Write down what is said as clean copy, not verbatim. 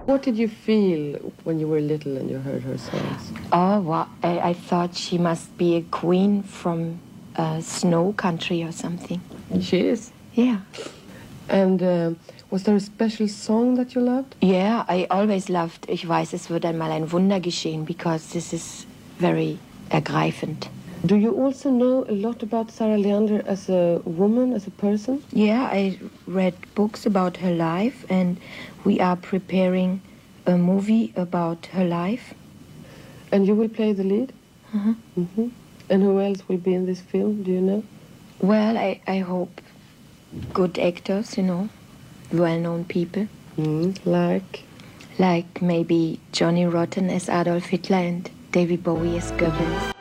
What did you feel when you were little and you heard her songs? Oh, well, I thought she must be a queen from snow country or something. She is? Yeah. And was there a special song that you loved? Yeah, I always loved Ich weiß, es wird einmal ein Wunder geschehen, because this is very ergreifend. Do you also know a lot about Sarah Leander as a woman, as a person? Yeah, I read books about her life, and we are preparing a movie about her life. And you will play the lead? Uh-huh. Mm-hmm. And who else will be in this film, do you know? Well, I hope good actors, well-known people. Like? Like maybe Johnny Rotten as Adolf Hitler and David Bowie as Goebbels.